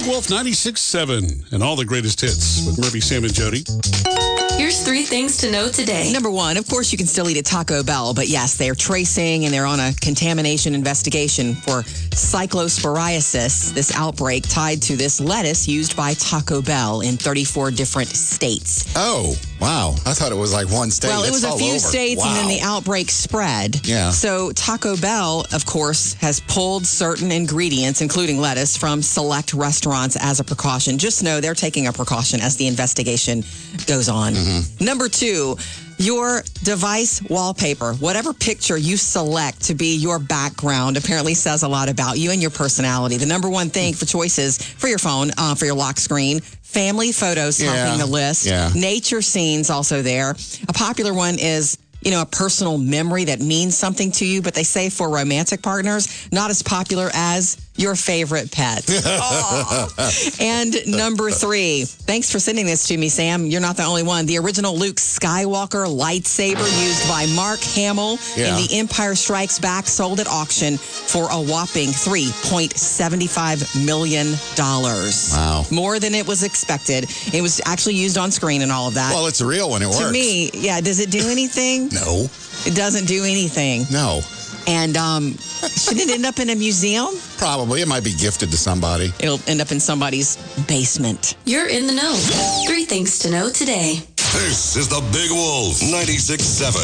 Wolf 96.7 and all the greatest hits with Murphy, Sam, and Jody. Here's 3 things to know today. Number 1, of course, you can still eat at Taco Bell, but yes, they're tracing and they're on a contamination investigation for cyclosporiasis, this outbreak tied to this lettuce used by Taco Bell in 34 different states. Oh, wow. I thought it was like one state. Well, it was It's a all few over. states, Wow. and then the outbreak spread. Yeah. So Taco Bell, of course, has pulled certain ingredients, including lettuce, from select restaurants as a precaution. Just know they're taking a precaution as the investigation goes on. Number 2, your device wallpaper, whatever picture you select to be your background, apparently says a lot about you and your personality. The number 1 thing for choices for your phone, for your lock screen, family photos topping the list. Yeah. Nature scenes also there. A popular one is, a personal memory that means something to you, but they say for romantic partners, not as popular as your favorite pet. And number 3, thanks for sending this to me, Sam. You're not the only one. The original Luke Skywalker lightsaber used by Mark Hamill in The Empire Strikes Back sold at auction for a whopping $3.75 million. Wow. More than it was expected. It was actually used on screen and all of that. Well, it's real when it works. To me, does it do anything? No. It doesn't do anything. No. And should it end up in a museum? Probably. It might be gifted to somebody. It'll end up in somebody's basement. You're in the know. 3 things to know today. This is the Big Wolf 96.7.